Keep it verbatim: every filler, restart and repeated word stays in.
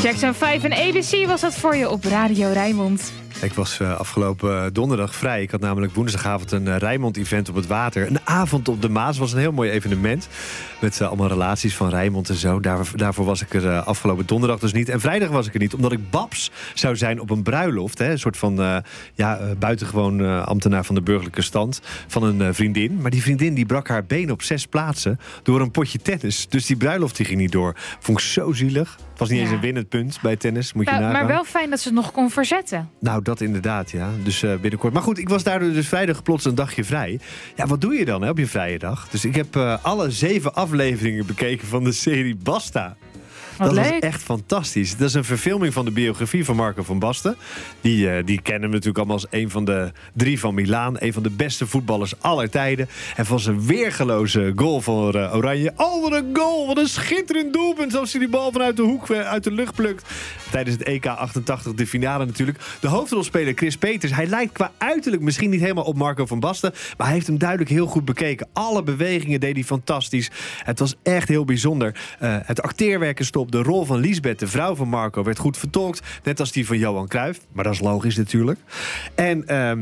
Jackson vijf en A B C was dat voor je op Radio Rijnmond. Ik was uh, afgelopen donderdag vrij. Ik had namelijk woensdagavond een uh, Rijnmond-event op het water. Een avond op de Maas was een heel mooi evenement. Met uh, allemaal relaties van Rijnmond en zo. Daar, daarvoor was ik er uh, afgelopen donderdag dus niet. En vrijdag was ik er niet, omdat ik babs zou zijn op een bruiloft. Hè, een soort van uh, ja, uh, buitengewoon uh, ambtenaar van de burgerlijke stand. Van een uh, vriendin. Maar die vriendin die brak haar been op zes plaatsen door een potje tennis. Dus die bruiloft die ging niet door. Vond ik zo zielig. Het was niet ja. eens een winnend punt bij tennis, moet je nou, nagaan. Maar wel fijn dat ze het nog kon verzetten. Nou, dat inderdaad, ja. Dus uh, binnenkort. Maar goed, ik was daardoor dus vrijdag plots een dagje vrij. Ja, wat doe je dan hè, op je vrije dag? Dus ik heb uh, alle zeven afleveringen bekeken van de serie Basta. Wat dat leuk. was echt fantastisch. Dat is een verfilming van de biografie van Marco van Basten. Die, uh, die kennen we natuurlijk allemaal als een van de drie van Milaan. Een van de beste voetballers aller tijden. En van zijn weergeloze goal voor uh, Oranje. Oh, wat een goal! Wat een schitterend doelpunt. Zoals hij die bal vanuit de hoek, uh, uit de lucht plukt. Tijdens het E K achtentachtig, de finale natuurlijk. De hoofdrolspeler Chris Peters. Hij lijkt qua uiterlijk misschien niet helemaal op Marco van Basten. Maar hij heeft hem duidelijk heel goed bekeken. Alle bewegingen deed hij fantastisch. Het was echt heel bijzonder. Uh, het acteerwerk is top. De rol van Liesbeth, de vrouw van Marco, werd goed vertolkt. Net als die van Johan Cruijff. Maar dat is logisch natuurlijk. En uh,